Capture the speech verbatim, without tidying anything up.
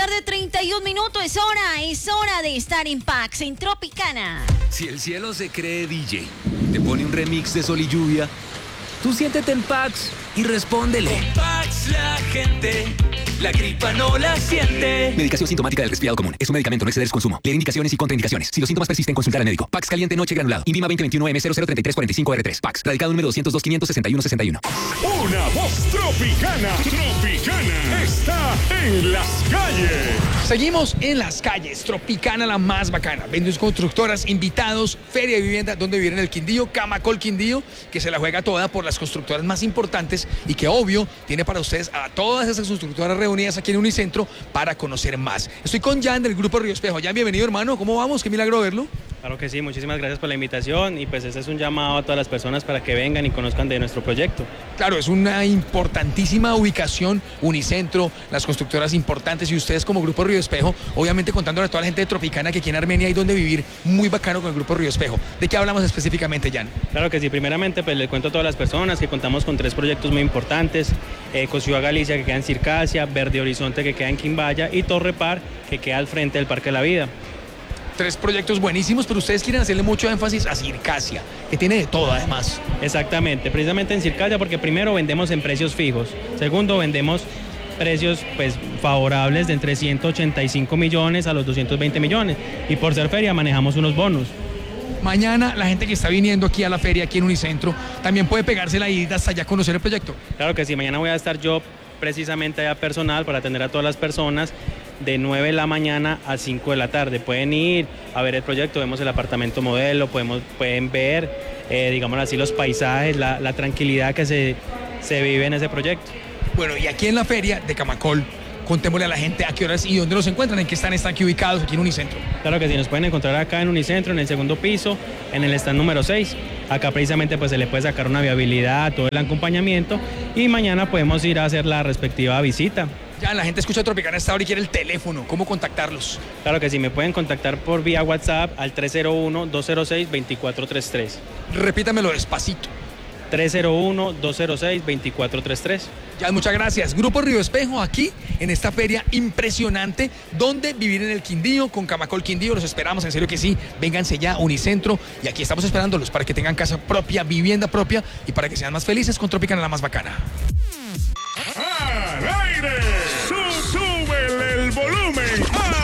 tarde, treinta y un minutos. Es hora, es hora de estar en Pax, en Tropicana. Si el cielo se cree D J, te pone un remix de Sol y Lluvia, tú siéntete en Pax y respóndele. Con Pax la gente, la gripa no la siente. Medicación sintomática del resfriado común. Es un medicamento, no exceder su consumo. Leer indicaciones y contraindicaciones. Si los síntomas persisten, consultar al médico. Pax caliente noche granulado. Invima veinte veintiuno M cero cero treinta y tres cuarenta y cinco R tres. Pax. Radicado número doscientos dos quinientos sesenta y uno sesenta y uno. Una voz tropicana. Tropicana está en las calles. Seguimos en las calles. Tropicana, la más bacana. Vendes constructoras, invitados, feria de vivienda, donde vivir en el Quindío, Camacol Quindío, que se la juega toda por las constructoras más importantes y que obvio tiene para ustedes a todas esas constructoras reunidas aquí en Unicentro para conocer más. Estoy con Jan del Grupo Río Espejo. Jan, bienvenido, hermano. ¿Cómo vamos? Qué milagro verlo. Claro que sí, muchísimas gracias por la invitación y pues este es un llamado a todas las personas para que vengan y conozcan de nuestro proyecto. Claro, es una importantísima ubicación, Unicentro, las constructoras importantes y ustedes como Grupo Río Espejo, obviamente contándole a toda la gente de Tropicana que aquí en Armenia hay donde vivir muy bacano con el Grupo Río Espejo. ¿De qué hablamos específicamente, Jan? Claro que sí, primeramente pues les cuento a todas las personas que contamos con tres proyectos muy importantes, eh, Ciudad Galicia que queda en Circasia, Verde Horizonte que queda en Quimbaya y Torre Par que queda al frente del Parque de la Vida. Tres proyectos buenísimos, pero ustedes quieren hacerle mucho énfasis a Circasia, que tiene de todo además. Exactamente, precisamente en Circasia porque primero vendemos en precios fijos, segundo vendemos precios pues favorables de entre ciento ochenta y cinco millones a los doscientos veinte millones y por ser feria manejamos unos bonos. Mañana la gente que está viniendo aquí a la feria, aquí en Unicentro, también puede pegarse la ida hasta allá a conocer el proyecto. Claro que sí, mañana voy a estar yo precisamente allá personal para atender a todas las personas de nueve de la mañana a cinco de la tarde. Pueden ir a ver el proyecto, vemos el apartamento modelo, podemos, pueden ver, eh, digamos así, los paisajes, la, la tranquilidad que se, se vive en ese proyecto. Bueno, y aquí en la feria de Camacol, contémosle a la gente a qué horas y dónde los encuentran, en qué están, están aquí ubicados aquí en Unicentro. Claro que sí, nos pueden encontrar acá en Unicentro, en el segundo piso, en el stand número seis. Acá precisamente pues se le puede sacar una viabilidad, todo el acompañamiento y mañana podemos ir a hacer la respectiva visita. Ya, la gente escucha Tropicana esta hora y quiere el teléfono. ¿Cómo contactarlos? Claro que sí, me pueden contactar por vía WhatsApp al tres cero uno, dos cero seis, dos cuatro tres tres. Repítamelo despacito. tres cero uno, dos cero seis, dos cuatro tres tres. Ya, muchas gracias. Grupo Río Espejo aquí en esta feria impresionante donde vivir en el Quindío con Camacol Quindío. Los esperamos, en serio que sí. Vénganse ya a Unicentro y aquí estamos esperándolos para que tengan casa propia, vivienda propia y para que sean más felices con Tropicana, la más bacana. ¡Al aire!